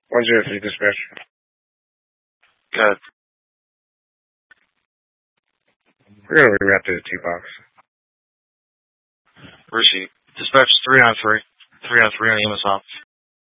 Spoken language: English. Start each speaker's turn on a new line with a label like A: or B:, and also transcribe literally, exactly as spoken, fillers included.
A: one zero three dispatch.
B: Good.
A: We're going to reroute to the T-box.
B: Receipt. Dispatch three on three. three on three on E M S off.